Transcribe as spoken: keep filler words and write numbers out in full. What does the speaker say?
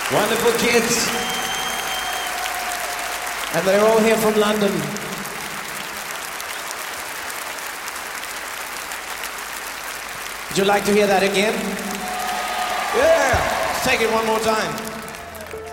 Wonderful kids. And they're all here from London. Would you like to hear that again? Yeah, let's take it one more time.